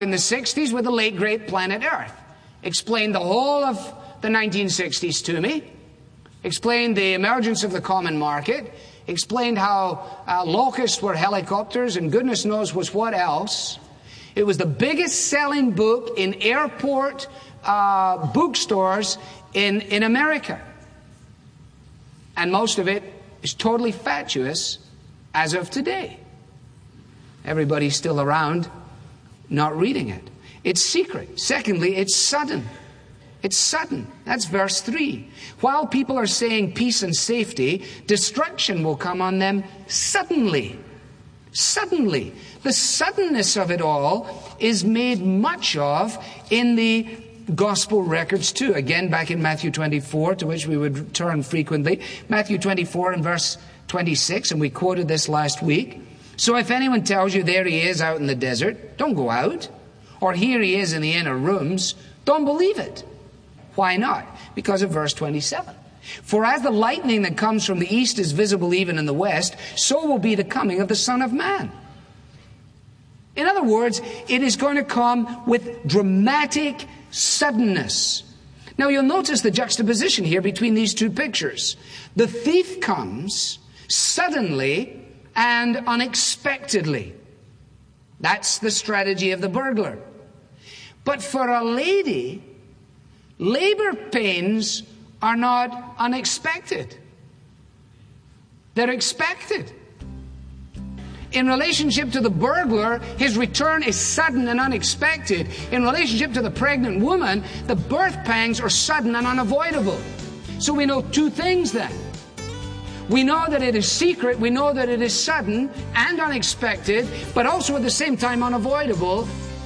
in the 60s with the late great Planet Earth. Explained the whole of the 1960s to me. Explained the emergence of the common market. Explained how locusts were helicopters and goodness knows was what else. It was the biggest selling book in airport bookstores in America. And most of it is totally fatuous as of today. Everybody's still around not reading it. It's secret. Secondly, it's sudden. It's sudden. That's verse 3. While people are saying peace and safety, destruction will come on them suddenly. Suddenly. The suddenness of it all is made much of in the gospel records too. Again, back in Matthew 24, to which we would turn frequently. Matthew 24 and verse 26, and we quoted this last week. So if anyone tells you there he is out in the desert, don't go out. Or here he is in the inner rooms, don't believe it. Why not? Because of verse 27. For as the lightning that comes from the east is visible even in the west, so will be the coming of the Son of Man. In other words, it is going to come with dramatic suddenness. Now you'll notice the juxtaposition here between these two pictures. The thief comes suddenly and unexpectedly. That's the strategy of the burglar. But for a lady, labor pains are not unexpected. They're expected. In relationship to the burglar, his return is sudden and unexpected. In relationship to the pregnant woman, the birth pangs are sudden and unavoidable. So we know two things then. We know that it is secret, we know that it is sudden and unexpected, but also at the same time unavoidable.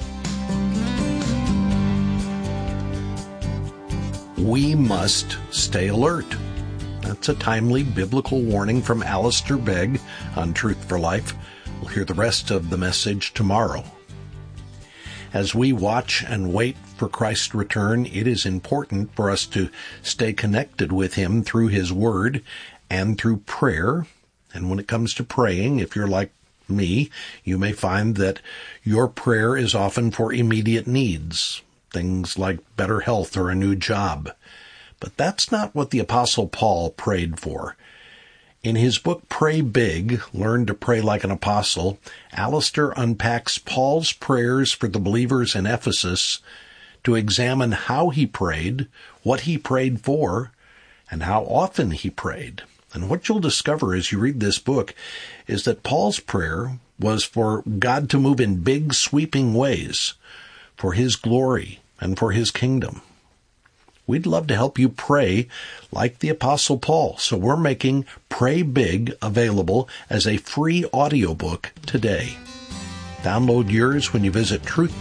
We must stay alert. That's a timely biblical warning from Alistair Begg on Truth for Life. We'll hear the rest of the message tomorrow. As we watch and wait for Christ's return, it is important for us to stay connected with Him through His Word and through prayer. And when it comes to praying, if you're like me, you may find that your prayer is often for immediate needs, things like better health or a new job. But that's not what the Apostle Paul prayed for. In his book, Pray Big, Learn to Pray Like an Apostle, Alistair unpacks Paul's prayers for the believers in Ephesus to examine how he prayed, what he prayed for, and how often he prayed. And what you'll discover as you read this book is that Paul's prayer was for God to move in big, sweeping ways, for His glory and for His kingdom. We'd love to help you pray like the Apostle Paul, so we're making Pray Big available as a free audiobook today. Download yours when you visit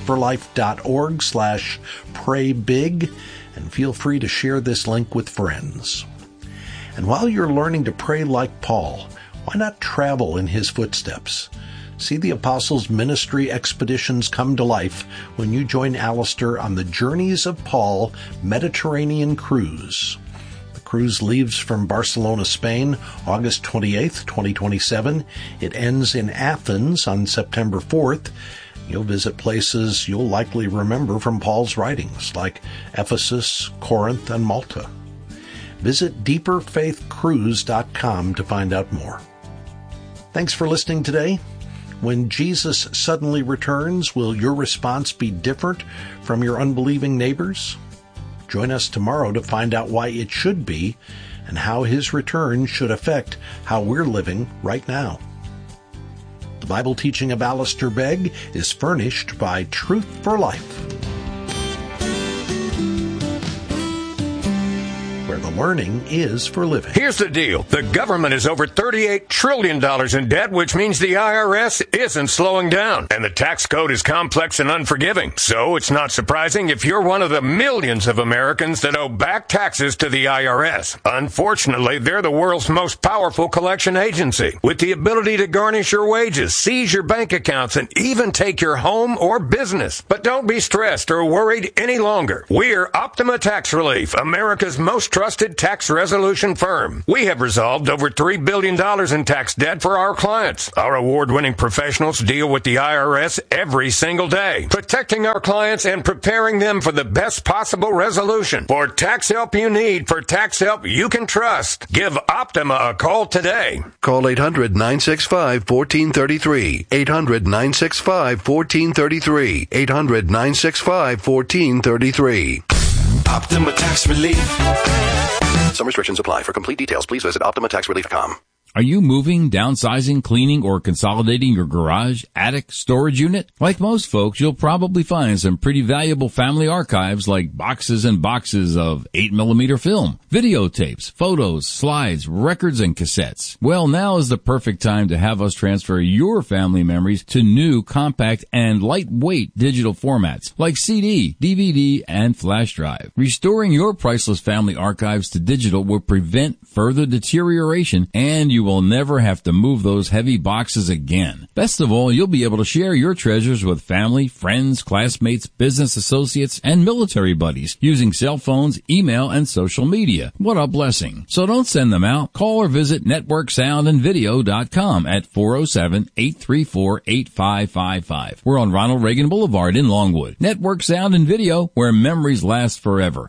truthforlife.org/praybig, and feel free to share this link with friends. And while you're learning to pray like Paul, why not travel in his footsteps? See the Apostles' ministry expeditions come to life when you join Alistair on the Journeys of Paul Mediterranean Cruise. The cruise leaves from Barcelona, Spain, August 28th, 2027. It ends in Athens on September 4th. You'll visit places you'll likely remember from Paul's writings, like Ephesus, Corinth, and Malta. Visit deeperfaithcruise.com to find out more. Thanks for listening today. When Jesus suddenly returns, will your response be different from your unbelieving neighbors? Join us tomorrow to find out why it should be and how His return should affect how we're living right now. The Bible teaching of Alistair Begg is furnished by Truth for Life, where the learning is for living. Here's the deal. The government is over $38 trillion in debt, which means the IRS isn't slowing down. And the tax code is complex and unforgiving. So it's not surprising if you're one of the millions of Americans that owe back taxes to the IRS. Unfortunately, they're the world's most powerful collection agency, with the ability to garnish your wages, seize your bank accounts, and even take your home or business. But don't be stressed or worried any longer. We're Optima Tax Relief, America's most trusted trusted tax resolution firm. We have resolved over $3 billion in tax debt for our clients. Our award-winning professionals deal with the IRS every single day, protecting our clients and preparing them for the best possible resolution. For tax help you need, for tax help you can trust, give Optima a call today. Call 800-965-1433. 800-965-1433. 800-965-1433. Optima Tax Relief. Some restrictions apply. For complete details, please visit OptimaTaxRelief.com. Are you moving, downsizing, cleaning, or consolidating your garage, attic, storage unit? Like most folks, you'll probably find some pretty valuable family archives like boxes and boxes of 8mm film, videotapes, photos, slides, records, and cassettes. Well, now is the perfect time to have us transfer your family memories to new, compact, and lightweight digital formats like CD, DVD, and flash drive. Restoring your priceless family archives to digital will prevent further deterioration, and you will never have to move those heavy boxes again. Best of all, you'll be able to share your treasures with family, friends, classmates, business associates, and military buddies using cell phones, email, and social media. What a blessing. So don't send them out. Call or visit networksoundandvideo.com at 407-834-8555. We're on Ronald Reagan Boulevard in Longwood. Network Sound and Video, where memories last forever.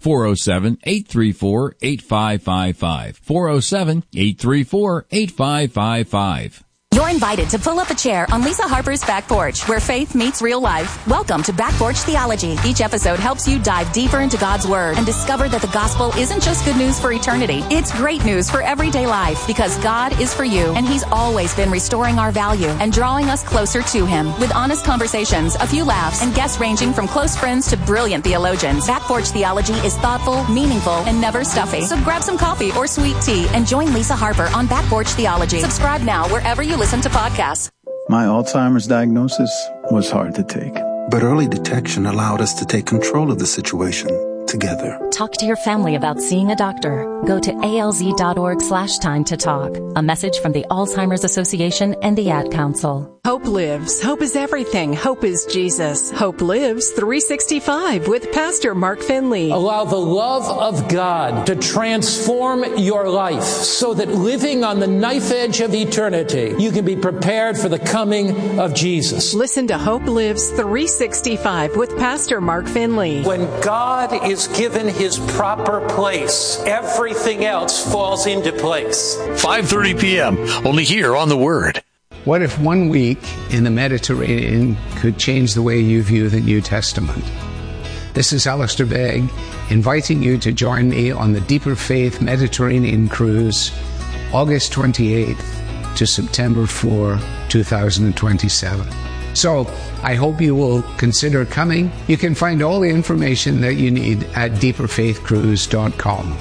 407-834-8555. 407-834-8555. You're invited to pull up a chair on Lisa Harper's Back Porch, where faith meets real life. Welcome to Back Porch Theology. Each episode helps you dive deeper into God's Word and discover that the gospel isn't just good news for eternity. It's great news for everyday life, because God is for you, and He's always been restoring our value and drawing us closer to Him. With honest conversations, a few laughs, and guests ranging from close friends to brilliant theologians, Back Porch Theology is thoughtful, meaningful, and never stuffy. So grab some coffee or sweet tea and join Lisa Harper on Back Porch Theology. Subscribe now wherever you listen to podcasts. My Alzheimer's diagnosis was hard to take. But early detection allowed us to take control of the situation together. Talk to your family about seeing a doctor. Go to alz.org/time to talk. A message from the Alzheimer's Association and the Ad Council. Hope lives. Hope is everything. Hope is Jesus. Hope Lives 365 with Pastor Mark Finley. Allow the love of God to transform your life so that living on the knife edge of eternity, you can be prepared for the coming of Jesus. Listen to Hope Lives 365 with Pastor Mark Finley. When God is given His proper place, everything else falls into place. 5:30 p.m. only here on The Word. What if 1 week in the Mediterranean could change the way you view the New Testament? This is Alistair Begg, inviting you to join me on the Deeper Faith Mediterranean Cruise, August 28th to September 4, 2027. So, I hope you will consider coming. You can find all the information that you need at deeperfaithcruise.com.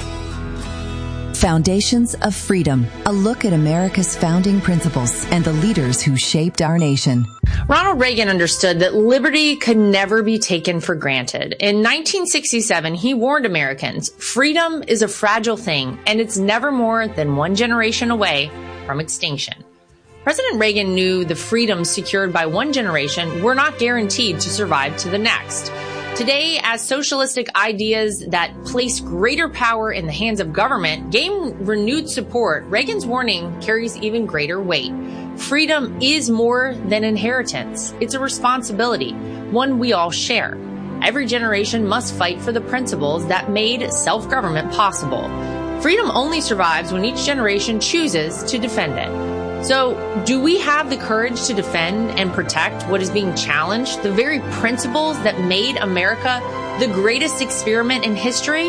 Foundations of Freedom, a look at America's founding principles and the leaders who shaped our nation. Ronald Reagan understood that liberty could never be taken for granted. In 1967, he warned Americans, freedom is a fragile thing, and it's never more than one generation away from extinction. President Reagan knew the freedoms secured by one generation were not guaranteed to survive to the next. Today, as socialistic ideas that place greater power in the hands of government gain renewed support, Reagan's warning carries even greater weight. Freedom is more than inheritance. It's a responsibility, one we all share. Every generation must fight for the principles that made self-government possible. Freedom only survives when each generation chooses to defend it. So, do we have the courage to defend and protect what is being challenged, the very principles that made America the greatest experiment in history?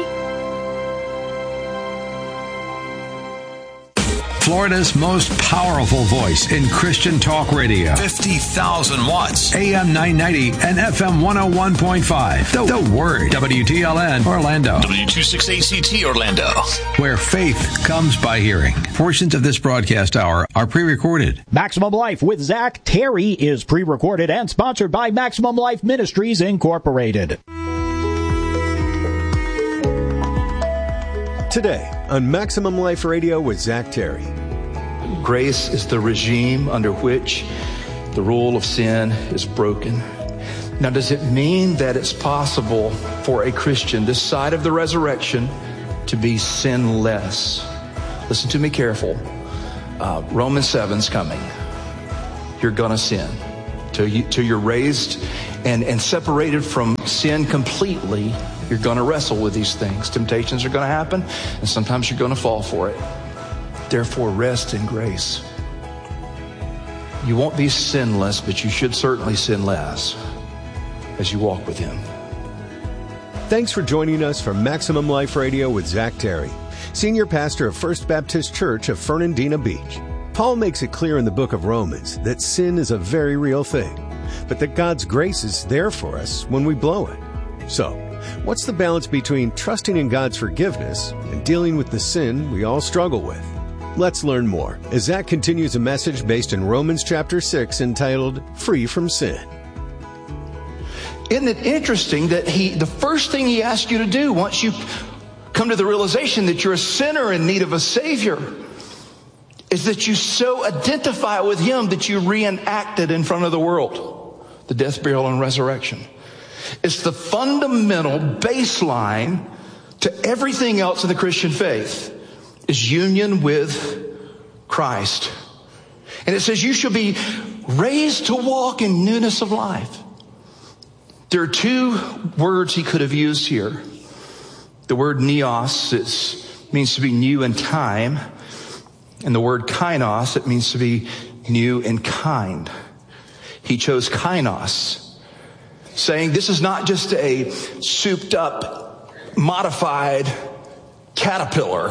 Florida's most powerful voice in Christian talk radio. 50,000 watts. AM 990 and FM 101.5. The Word. WTLN Orlando. W26ACT Orlando. Where faith comes by hearing. Portions of this broadcast hour are pre-recorded. Maximum Life with Zach Terry is pre-recorded and sponsored by Maximum Life Ministries Incorporated. Today on Maximum Life Radio with Zach Terry. Grace is the regime under which the rule of sin is broken. Now, does it mean that it's possible for a Christian this side of the resurrection to be sinless. Listen to me careful. Romans 7's coming. You're gonna sin. Till you're raised and separated from sin completely, you're gonna wrestle with these things. Temptations are gonna happen, and sometimes you're gonna fall for it. Therefore, rest in grace. You won't be sinless, but you should certainly sin less as you walk with Him. Thanks for joining us for Maximum Life Radio with Zach Terry, Senior Pastor of First Baptist Church of Fernandina Beach. Paul makes it clear in the book of Romans that sin is a very real thing, but that God's grace is there for us when we blow it. So, what's the balance between trusting in God's forgiveness and dealing with the sin we all struggle with? Let's learn more as Zach continues a message based in Romans chapter 6 entitled Free from Sin. Isn't it interesting that the first thing he asks you to do once you come to the realization that you're a sinner in need of a Savior is that you so identify with Him that you reenact it in front of the world. The death, burial, and resurrection. It's the fundamental baseline to everything else in the Christian faith is union with Christ. And it says you shall be raised to walk in newness of life. There are two words he could have used here. The word neos, it means to be new in time. And the word kainos, it means to be new in kind. He chose kainos, saying this is not just a souped up, modified caterpillar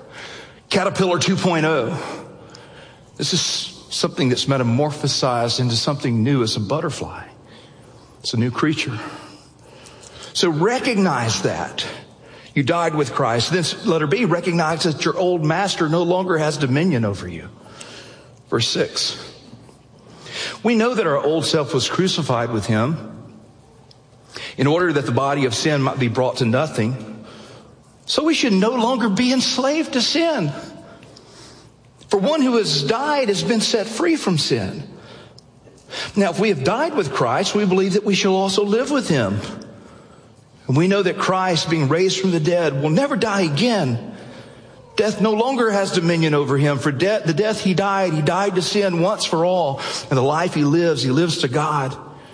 2.0. This is something that's metamorphosized into something new as a butterfly. It's a new creature. So recognize that. You died with Christ. Then letter B, recognize that your old master no longer has dominion over you. Verse 6. We know that our old self was crucified with Him in order that the body of sin might be brought to nothing. So we should no longer be enslaved to sin. For one who has died has been set free from sin. Now, if we have died with Christ, we believe that we shall also live with Him. And we know that Christ, being raised from the dead, will never die again. Death no longer has dominion over Him. For the death He died to sin once for all. And the life He lives to God.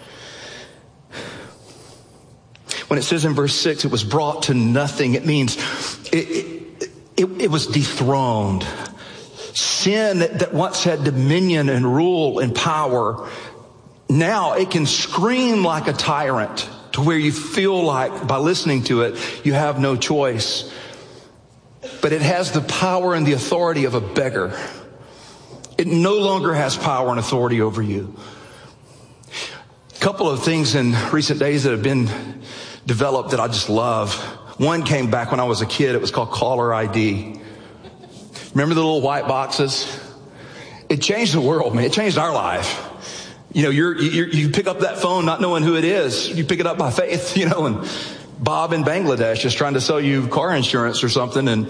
When it says in verse 6, it was brought to nothing, it means it was dethroned. Sin that once had dominion and rule and power, now it can scream like a tyrant to where you feel like by listening to it, you have no choice. But it has the power and the authority of a beggar. It no longer has power and authority over you. A couple of things in recent days that have been developed that I just love. One came back when I was a kid. It was called caller ID. Remember the little white boxes? It changed the world, man. It changed our life. You know, you pick up that phone not knowing who it is. You pick it up by faith, and Bob in Bangladesh is trying to sell you car insurance or something. And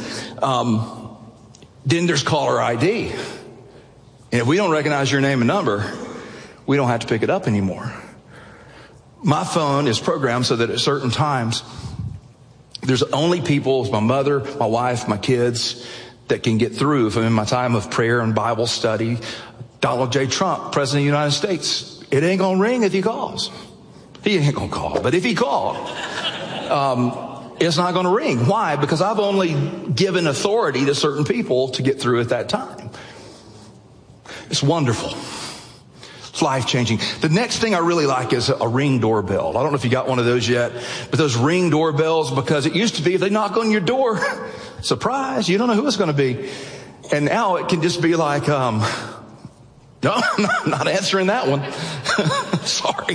then there's caller ID. And if we don't recognize your name and number, we don't have to pick it up anymore. My phone is programmed so that at certain times, there's only people, my mother, my wife, my kids, that can get through. If I'm in my time of prayer and Bible study, Donald J. Trump, President of the United States, it ain't going to ring if he calls. He ain't going to call. But if he called, it's not going to ring. Why? Because I've only given authority to certain people to get through at that time. It's wonderful. It's life-changing. The next thing I really like is a Ring doorbell. I don't know if you got one of those yet, but those Ring doorbells, because it used to be if they knock on your door, surprise, you don't know who it's going to be. And now it can just be like, no, I'm not answering that one. Sorry.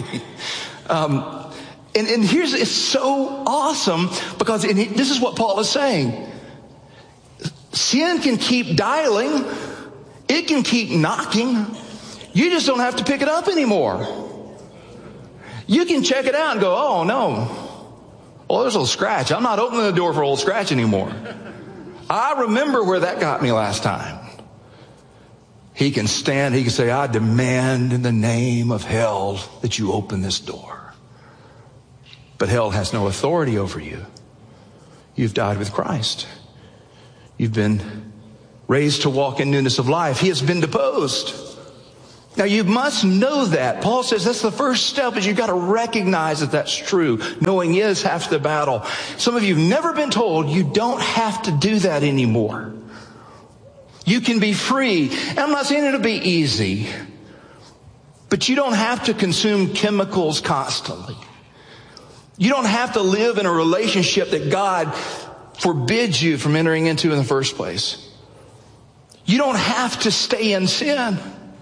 And here's, it's so awesome because this is what Paul is saying. Sin can keep dialing. It can keep knocking. You just don't have to pick it up anymore. You can check it out and go, oh no. Oh, there's a little scratch. I'm not opening the door for old scratch anymore. I remember where that got me last time. He can stand, he can say, I demand in the name of hell that you open this door. But hell has no authority over you. You've died with Christ. You've been raised to walk in newness of life. He has been deposed. Now you must know that. Paul says that's the first step, is you've got to recognize that that's true. Knowing is half the battle. Some of you have never been told you don't have to do that anymore. You can be free. And I'm not saying it'll be easy, but you don't have to consume chemicals constantly. You don't have to live in a relationship that God forbids you from entering into in the first place. You don't have to stay in sin.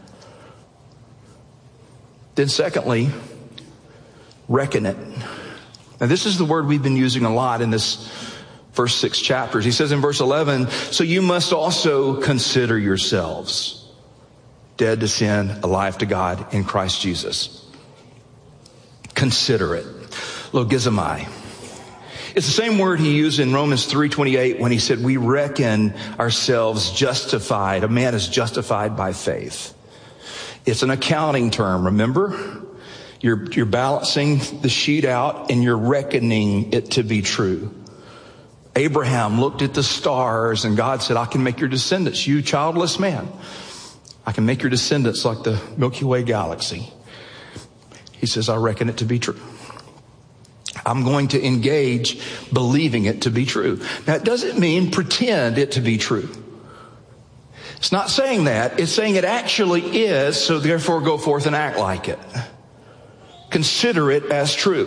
Then secondly, reckon it. Now this is the word we've been using a lot in this first 6 chapters. He says in verse 11, so you must also consider yourselves dead to sin, alive to God in Christ Jesus. Consider it. Logizomai. It's the same word he used in Romans 3:28 when he said, we reckon ourselves justified. A man is justified by faith. It's an accounting term, remember? You're balancing the sheet out and you're reckoning it to be true. Abraham looked at the stars and God said, I can make your descendants, you childless man. I can make your descendants like the Milky Way galaxy. He says, I reckon it to be true. I'm going to engage believing it to be true. Now, it doesn't mean pretend it to be true. It's not saying that. It's saying it actually is, so therefore go forth and act like it. Consider it as true.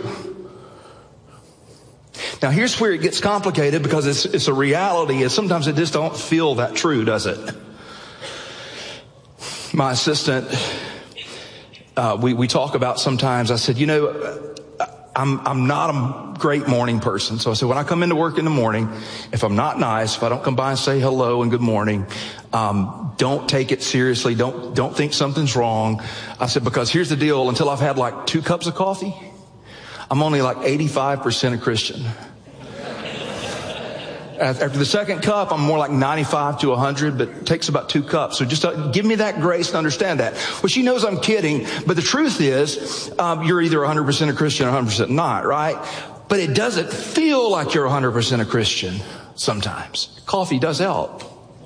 Now, here's where it gets complicated, because it's a reality. Is sometimes it just don't feel that true, does it? My assistant, we talk about sometimes. I said, I'm not a great morning person. So I said, when I come into work in the morning, if I'm not nice, if I don't come by and say hello and good morning, don't take it seriously. Don't think something's wrong. I said, because here's the deal. Until I've had like 2 cups of coffee, I'm only like 85% a Christian. After the second cup, I'm more like 95 to 100, but it takes about 2 cups. So just give me that grace and understand that. Well, she knows I'm kidding, but the truth is, you're either 100% a Christian or 100% not, right? But it doesn't feel like you're 100% a Christian sometimes. Coffee does help.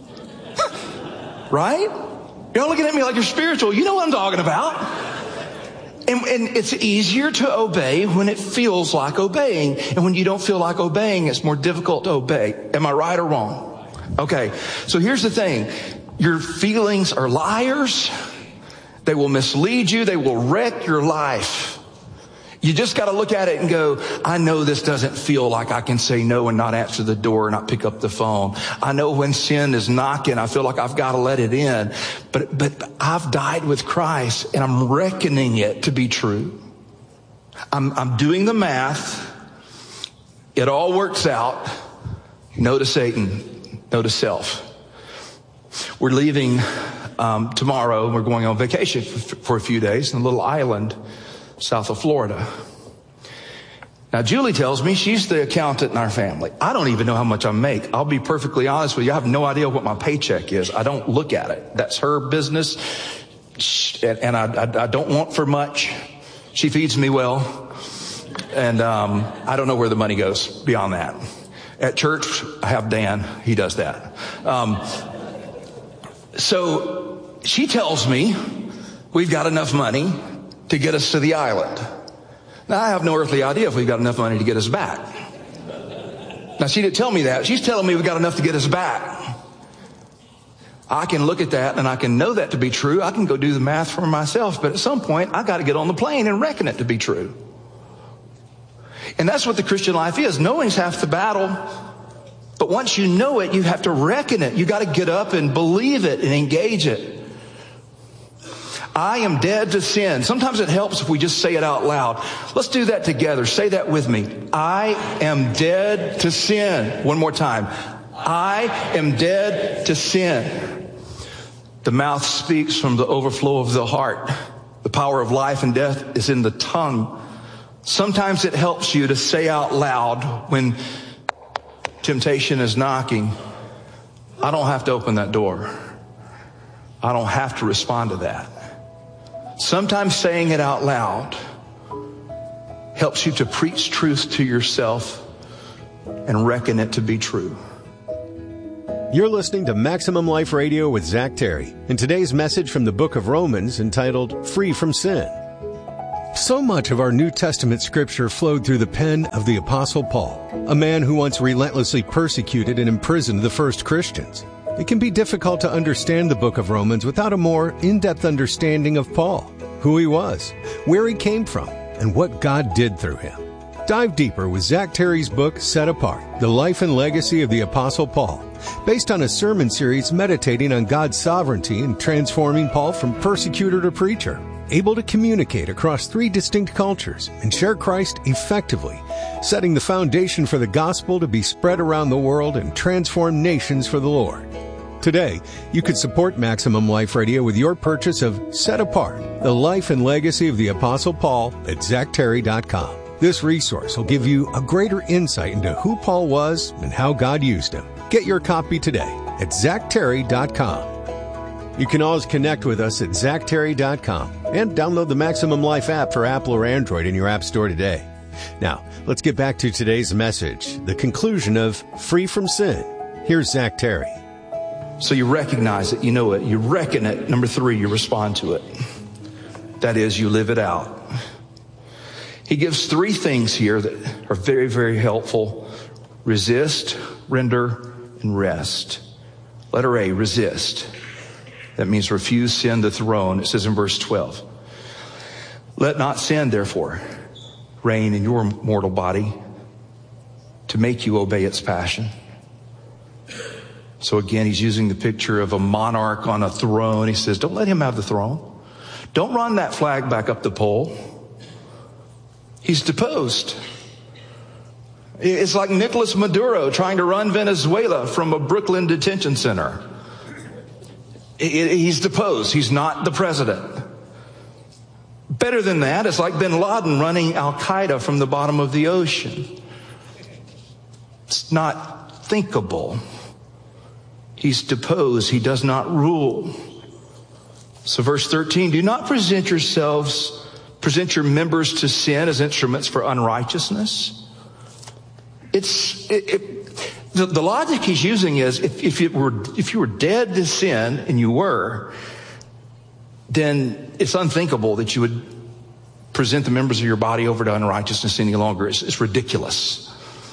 Right? You're looking at me like you're spiritual. You know what I'm talking about. And it's easier to obey when it feels like obeying. And when you don't feel like obeying, it's more difficult to obey. Am I right or wrong? Okay. So here's the thing. Your feelings are liars. They will mislead you. They will wreck your life. You just got to look at it and go, I know this doesn't feel like I can say no and not answer the door and not pick up the phone. I know when sin is knocking, I feel like I've got to let it in. But I've died with Christ and I'm reckoning it to be true. I'm doing the math. It all works out. No to Satan, no to self. We're leaving tomorrow. We're going on vacation for a few days in a little island south of Florida. Now, Julie tells me she's the accountant in our family. I don't even know how much I make. I'll be perfectly honest with you. I have no idea what my paycheck is. I don't look at it. That's her business. And I don't want for much. She feeds me well. And I don't know where the money goes beyond that. At church, I have Dan. He does that. So she tells me we've got enough money to get us to the island. Now, I have no earthly idea if we've got enough money to get us back. Now, she didn't tell me that. She's telling me we've got enough to get us back. I can look at that and I can know that to be true. I can go do the math for myself. But at some point, I got to get on the plane and reckon it to be true. And that's what the Christian life is. Knowing's half the battle. But once you know it, you have to reckon it. You got to get up and believe it and engage it. I am dead to sin. Sometimes it helps if we just say it out loud. Let's do that together. Say that with me. I am dead to sin. One more time. I am dead to sin. The mouth speaks from the overflow of the heart. The power of life and death is in the tongue. Sometimes it helps you to say out loud when temptation is knocking, I don't have to open that door. I don't have to respond to that. Sometimes saying it out loud helps you to preach truth to yourself and reckon it to be true. You're listening to Maximum Life Radio with Zach Terry, and today's message from the book of Romans entitled Free from Sin. So much of our New Testament scripture flowed through the pen of the Apostle Paul, a man who once relentlessly persecuted and imprisoned the first Christians. It can be difficult to understand the book of Romans without a more in-depth understanding of Paul, who he was, where he came from, and what God did through him. Dive deeper with Zach Terry's book, Set Apart, The Life and Legacy of the Apostle Paul, based on a sermon series meditating on God's sovereignty in transforming Paul from persecutor to preacher, able to communicate across 3 distinct cultures and share Christ effectively, setting the foundation for the gospel to be spread around the world and transform nations for the Lord. Today, you could support Maximum Life Radio with your purchase of Set Apart, The Life and Legacy of the Apostle Paul at ZachTerry.com. This resource will give you a greater insight into who Paul was and how God used him. Get your copy today at ZachTerry.com. You can always connect with us at ZachTerry.com and download the Maximum Life app for Apple or Android in your app store today. Now, let's get back to today's message, the conclusion of Free from Sin. Here's Zach Terry. So you recognize it, you know it, you reckon it. Number 3, you respond to it. That is, you live it out. He gives 3 things here that are very, very helpful. Resist, render, and rest. Letter A, resist. That means refuse sin, the throne. It says in verse 12, let not sin, therefore, reign in your mortal body to make you obey its passion. So again, he's using the picture of a monarch on a throne. He says, don't let him have the throne. Don't run that flag back up the pole. He's deposed. It's like Nicolas Maduro trying to run Venezuela from a Brooklyn detention center. He's deposed. He's not the president. Better than that, it's like bin Laden running Al-Qaeda from the bottom of the ocean. It's not thinkable. He's deposed. He does not rule. So verse 13, do not present your members to sin as instruments for unrighteousness. The logic he's using is if you were dead to sin, and you were, then it's unthinkable that you would present the members of your body over to unrighteousness any longer. It's ridiculous.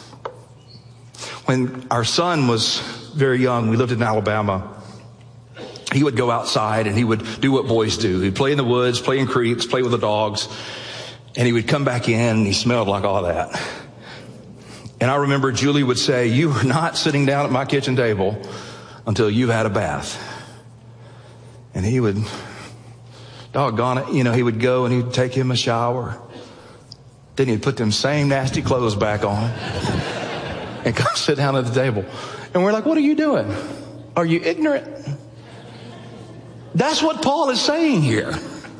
When our son was very young, we lived in Alabama. He would go outside and he would do what boys do. He'd play in the woods, play in creeks, play with the dogs. And he would come back in and he smelled like all that. And I remember Julie would say, you are not sitting down at my kitchen table until you've had a bath. And he would, doggone it, he would go and he'd take him a shower. Then he'd put them same nasty clothes back on and come sit down at the table. And we're like, what are you doing? Are you ignorant? That's what Paul is saying here.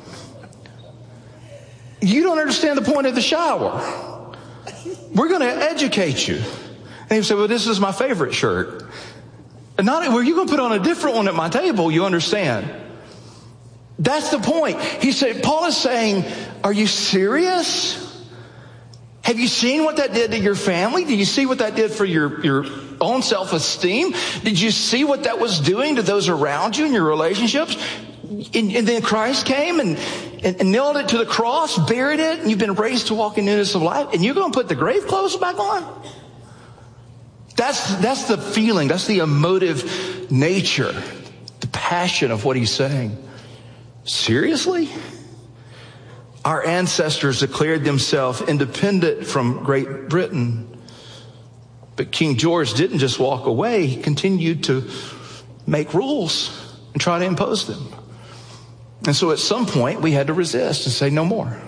You don't understand the point of the shower. We're going to educate you. And you say, well, this is my favorite shirt. And not, well, you're going to put on a different one at my table, you understand. That's the point. Paul is saying, are you serious? Have you seen what that did to your family? Did you see what that did for your own self-esteem? Did you see what that was doing to those around you in your relationships? And then Christ came and nailed it to the cross, buried it, and you've been raised to walk in newness of life. And you're going to put the grave clothes back on? That's the feeling. That's the emotive nature, the passion of what he's saying. Seriously? Our ancestors declared themselves independent from Great Britain. But King George didn't just walk away. He continued to make rules and try to impose them. And so at some point, we had to resist and say, no more.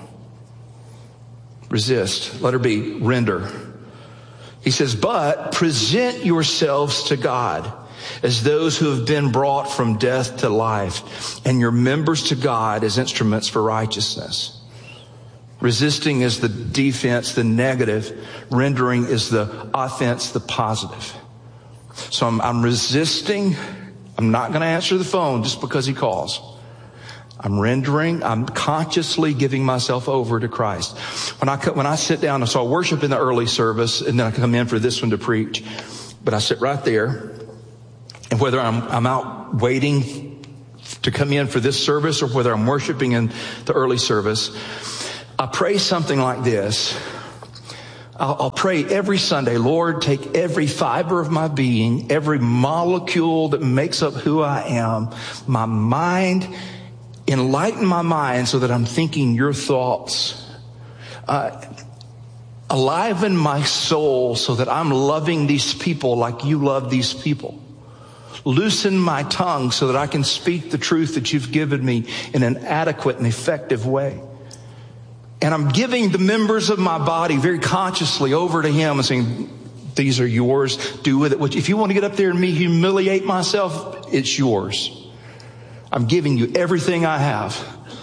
Resist. Letter B, render. He says, but present yourselves to God as those who have been brought from death to life, and your members to God as instruments for righteousness. Resisting is the defense, the negative. Rendering is the offense, the positive. So I'm resisting. I'm not going to answer the phone just because he calls. I'm rendering. I'm consciously giving myself over to Christ. When I sit down, so I worship in the early service, and then I come in for this one to preach. But I sit right there, And whether I'm out waiting to come in for this service or whether I'm worshiping in the early service, I pray something like this. I'll pray every Sunday, Lord, take every fiber of my being, every molecule that makes up who I am, my mind, enlighten my mind so that I'm thinking your thoughts. Aliven my soul so that I'm loving these people like you love these people. Loosen my tongue so that I can speak the truth that you've given me in an adequate and effective way. And I'm giving the members of my body very consciously over to him and saying, these are yours. Do with it. If you want to get up there and me humiliate myself, it's yours. I'm giving you everything I have.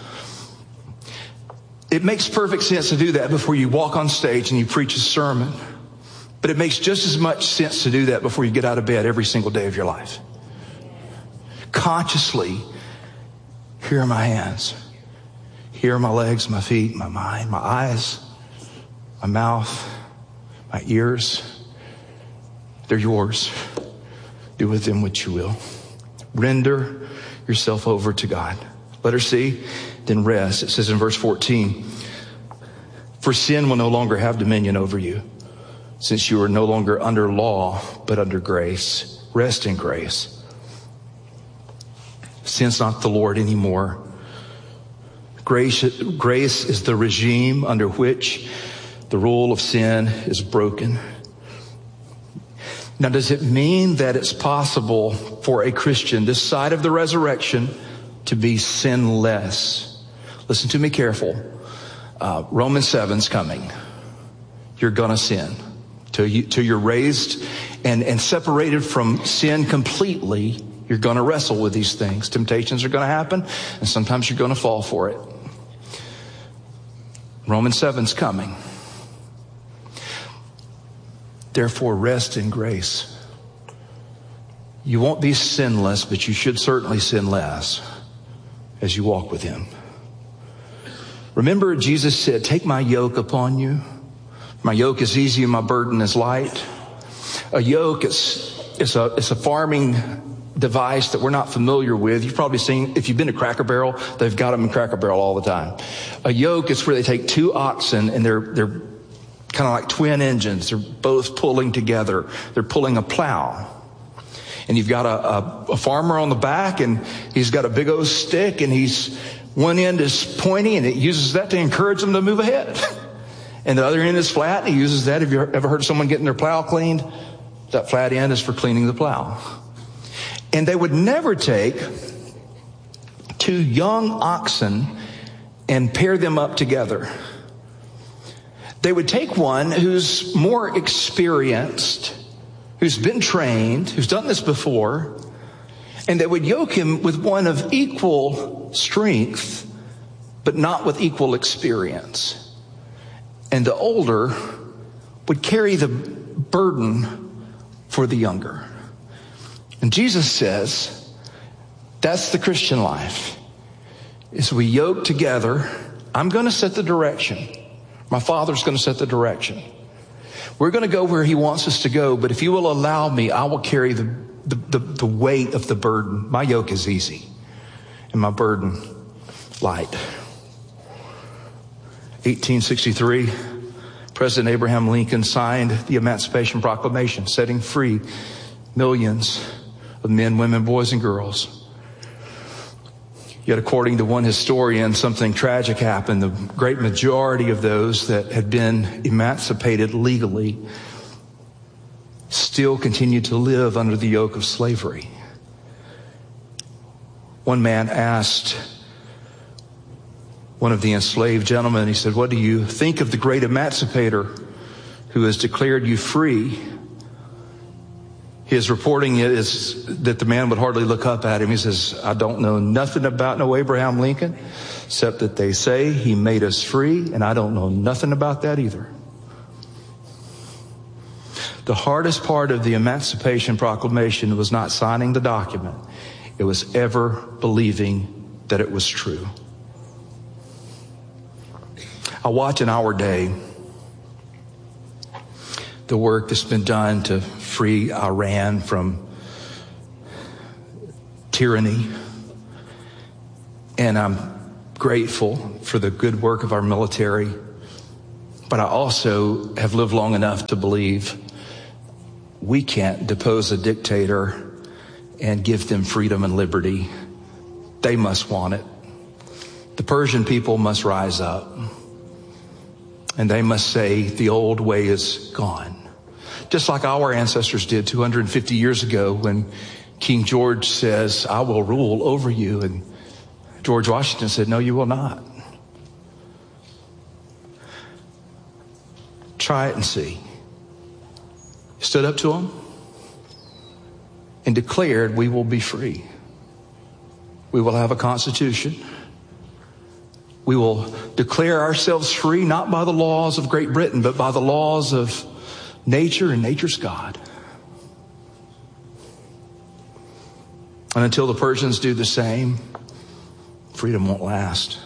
It makes perfect sense to do that before you walk on stage and you preach a sermon. But it makes just as much sense to do that before you get out of bed every single day of your life. Consciously, here are my hands. Here are my legs, my feet, my mind, my eyes, my mouth, my ears. They're yours. Do with them what you will. Render yourself over to God. Letter C, then rest. It says in verse 14, for sin will no longer have dominion over you, since you are no longer under law, but under grace. Rest in grace. Sin's not the Lord anymore. Grace is the regime under which the rule of sin is broken. Now, does it mean that it's possible for a Christian this side of the resurrection to be sinless? Listen to me careful. Romans 7's coming. You're going to sin. Till you're raised and separated from sin completely, you're going to wrestle with these things. Temptations are going to happen, and sometimes you're going to fall for it. Romans 7's coming. Therefore, rest in grace. You won't be sinless, but you should certainly sin less as you walk with him. Remember, Jesus said, take my yoke upon you. My yoke is easy and my burden is light. A yoke is a farming device that we're not familiar with. You've probably seen, if you've been to Cracker Barrel, they've got them in Cracker Barrel all the time. A yoke is where they take two oxen and they're kind of like twin engines. They're both pulling together. They're pulling a plow. And you've got a farmer on the back, and he's got a big old stick, and one end is pointy, and it uses that to encourage them to move ahead. And the other end is flat, and he uses that. Have you ever heard of someone getting their plow cleaned? That flat end is for cleaning the plow. And they would never take two young oxen and pair them up together. They would take one who's more experienced, who's been trained, who's done this before, and they would yoke him with one of equal strength, but not with equal experience. And the older would carry the burden for the younger. And Jesus says, that's the Christian life. Is we yoke together. I'm going to set the direction. My Father's going to set the direction. We're going to go where he wants us to go, but if you will allow me, I will carry the weight of the burden. My yoke is easy and my burden light. 1863, President Abraham Lincoln signed the Emancipation Proclamation, setting free millions of men, women, boys, and girls. Yet according to one historian, something tragic happened. The great majority of those that had been emancipated legally still continued to live under the yoke of slavery. One man asked one of the enslaved gentlemen, he said, what do you think of the great emancipator who has declared you free? His reporting is that the man would hardly look up at him. He says, I don't know nothing about no Abraham Lincoln, except that they say he made us free, and I don't know nothing about that either. The hardest part of the Emancipation Proclamation was not signing the document. It was ever believing that it was true. I watch in our day the work that's been done to free Iran from tyranny. And I'm grateful for the good work of our military. But I also have lived long enough to believe we can't depose a dictator and give them freedom and liberty. They must want it. The Persian people must rise up. And they must say the old way is gone. Just like our ancestors did 250 years ago when King George says, I will rule over you. And George Washington said, no, you will not. Try it and see. Stood up to him and declared we will be free. We will have a constitution. We will declare ourselves free, not by the laws of Great Britain, but by the laws of nature and nature's God. And until the Persians do the same, freedom won't last.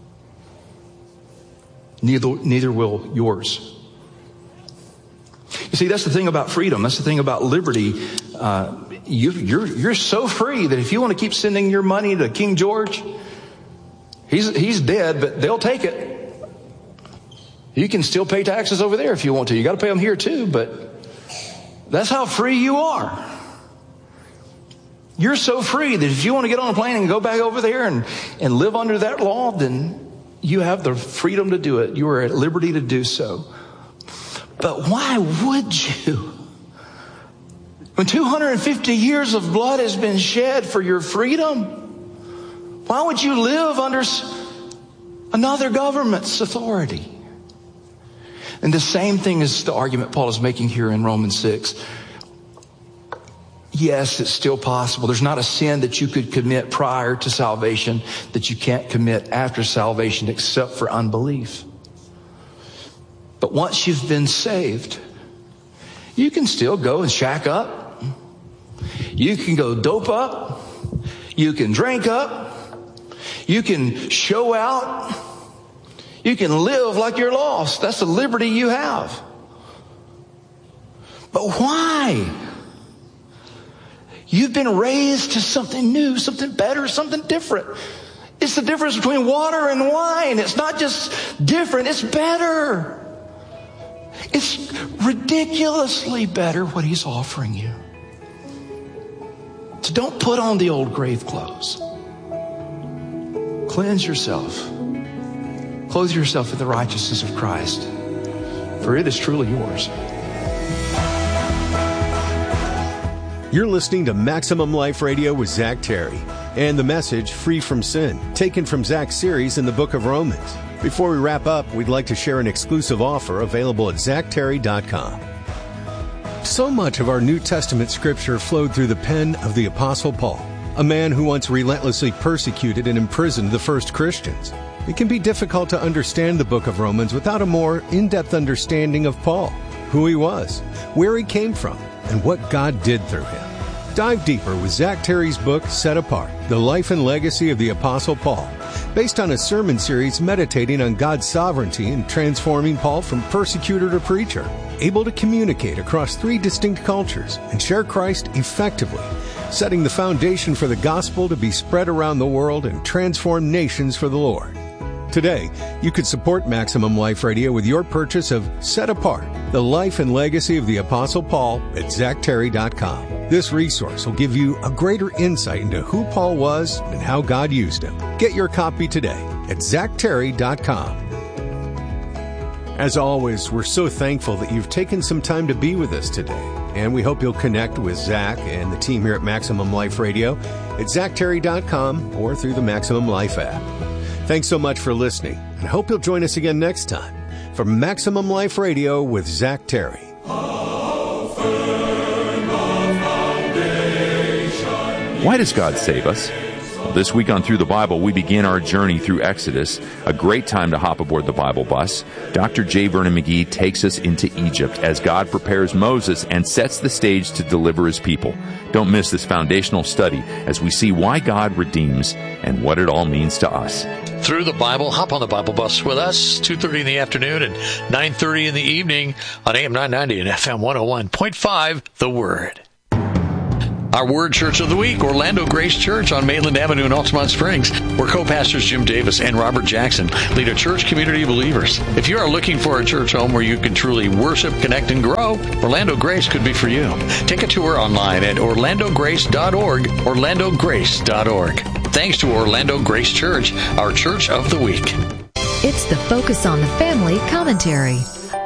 Neither will yours. You see, that's the thing about freedom. That's the thing about liberty. You're so free that if you want to keep sending your money to King George, he's dead, but they'll take it. You can still pay taxes over there if you want to. You got to pay them here too, but that's how free you are. You're so free that if you want to get on a plane and go back over there and live under that law, then you have the freedom to do it. You are at liberty to do so. But why would you? When 250 years of blood has been shed for your freedom, why would you live under another government's authority? And the same thing is the argument Paul is making here in Romans 6. Yes, it's still possible. There's not a sin that you could commit prior to salvation that you can't commit after salvation except for unbelief. But once you've been saved, you can still go and shack up. You can go dope up. You can drink up. You can show out. You can live like you're lost. That's the liberty you have. But why? You've been raised to something new, something better, something different. It's the difference between water and wine. It's not just different, it's better. It's ridiculously better what he's offering you. So don't put on the old grave clothes. Cleanse yourself. Clothe yourself in the righteousness of Christ, for it is truly yours. You're listening to Maximum Life Radio with Zach Terry and the message Free from Sin, taken from Zach's series in the book of Romans. Before we wrap up, we'd like to share an exclusive offer available at ZachTerry.com. So much of our New Testament scripture flowed through the pen of the Apostle Paul, a man who once relentlessly persecuted and imprisoned the first Christians. It can be difficult to understand the book of Romans without a more in-depth understanding of Paul, who he was, where he came from, and what God did through him. Dive deeper with Zach Terry's book, Set Apart, The Life and Legacy of the Apostle Paul, based on a sermon series meditating on God's sovereignty and transforming Paul from persecutor to preacher, able to communicate across 3 distinct cultures and share Christ effectively, setting the foundation for the gospel to be spread around the world and transform nations for the Lord. Today, you could support Maximum Life Radio with your purchase of Set Apart, The Life and Legacy of the Apostle Paul at ZachTerry.com. This resource will give you a greater insight into who Paul was and how God used him. Get your copy today at ZachTerry.com. As always, we're so thankful that you've taken some time to be with us today, and we hope you'll connect with Zach and the team here at Maximum Life Radio at ZachTerry.com or through the Maximum Life app. Thanks so much for listening, and I hope you'll join us again next time for Maximum Life Radio with Zach Terry. Why does God save us? Well, this week on Through the Bible, we begin our journey through Exodus, a great time to hop aboard the Bible bus. Dr. J. Vernon McGee takes us into Egypt as God prepares Moses and sets the stage to deliver his people. Don't miss this foundational study as we see why God redeems and what it all means to us. Through the Bible, hop on the Bible bus with us, 2:30 in the afternoon and 9:30 in the evening on AM 990 and FM 101.5, The Word. Our Word Church of the Week, Orlando Grace Church on Mainland Avenue in Altamont Springs, where co-pastors Jim Davis and Robert Jackson lead a church community of believers. If you are looking for a church home where you can truly worship, connect, and grow, Orlando Grace could be for you. Take a tour online at orlandograce.org, orlandograce.org. Thanks to Orlando Grace Church, our Church of the Week. It's the Focus on the Family commentary.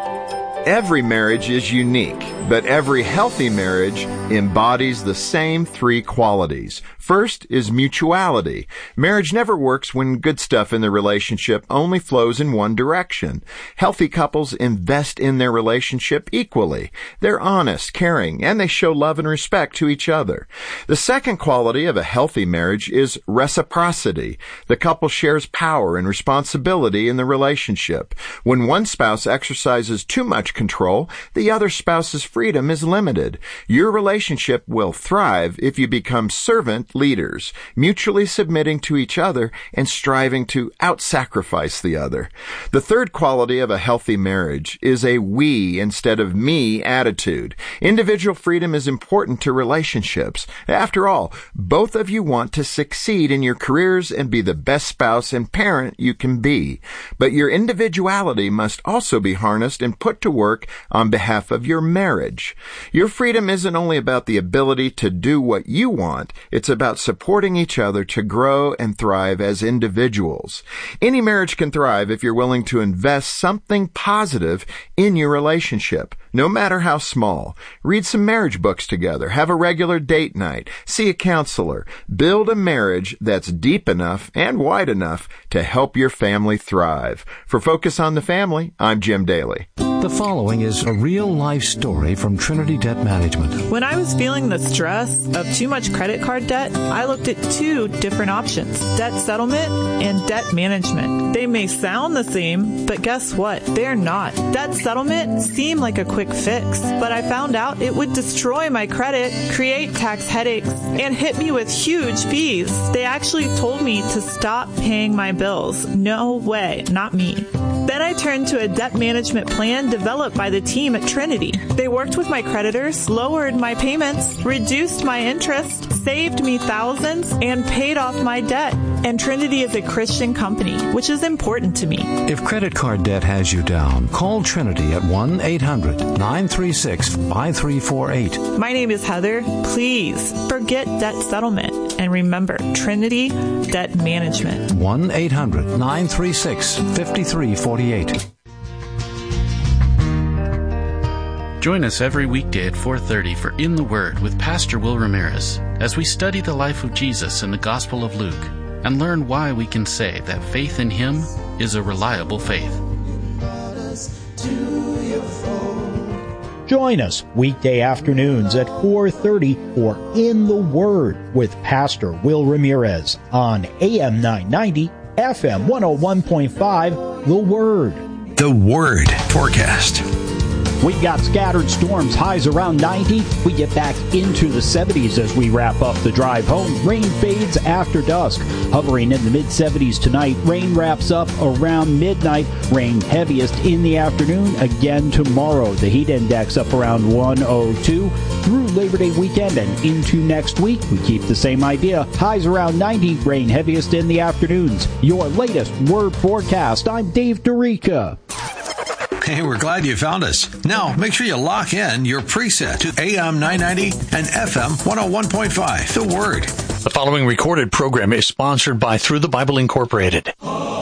Every marriage is unique, but every healthy marriage embodies the same three qualities. First is mutuality. Marriage never works when good stuff in the relationship only flows in one direction. Healthy couples invest in their relationship equally. They're honest, caring, and they show love and respect to each other. The second quality of a healthy marriage is reciprocity. The couple shares power and responsibility in the relationship. When one spouse exercises too much control, the other spouse's freedom is limited. Your relationship will thrive if you become servant leaders, mutually submitting to each other and striving to out-sacrifice the other. The third quality of a healthy marriage is a we instead of me attitude. Individual freedom is important to relationships. After all, both of you want to succeed in your careers and be the best spouse and parent you can be. But your individuality must also be harnessed and put to work on behalf of your marriage. Your freedom isn't only about the ability to do what you want, it's about supporting each other to grow and thrive as individuals. Any marriage can thrive if you're willing to invest something positive in your relationship, no matter how small. Read some marriage books together, have a regular date night, see a counselor, build a marriage that's deep enough and wide enough to help your family thrive. For Focus on the Family, I'm Jim Daly. The following is a real-life story from Trinity Debt Management. When I was feeling the stress of too much credit card debt, I looked at two different options: debt settlement and debt management. They may sound the same, but guess what? They're not. Debt settlement seemed like a quick fix, but I found out it would destroy my credit, create tax headaches, and hit me with huge fees. They actually told me to stop paying my bills. No way, not me. Then I turned to a debt management plan developed by the team at Trinity. They worked with my creditors, lowered my payments, reduced my interest, saved me thousands, and paid off my debt. And Trinity is a Christian company, which is important to me. If credit card debt has you down, call Trinity at 1-800-936-5348. My name is Heather. Please forget debt settlement and remember Trinity Debt Management. 1-800-936-5348. Join us every weekday at 4:30 for In the Word with Pastor Will Ramirez as we study the life of Jesus in the Gospel of Luke and learn why we can say that faith in Him is a reliable faith. Join us weekday afternoons at 4:30 for In the Word with Pastor Will Ramirez on AM 990, FM 101.5, The Word. The Word forecast. We've got scattered storms, highs around 90. We get back into the 70s as we wrap up the drive home. Rain fades after dusk, hovering in the mid-70s tonight. Rain wraps up around midnight. Rain heaviest in the afternoon again tomorrow. The heat index up around 102. Through Labor Day weekend and into next week, we keep the same idea. Highs around 90, rain heaviest in the afternoons. Your latest Word forecast. I'm Dave Dorica. Hey, we're glad you found us. Now, make sure you lock in your preset to AM 990 and FM 101.5, The Word. The following recorded program is sponsored by Through the Bible Incorporated.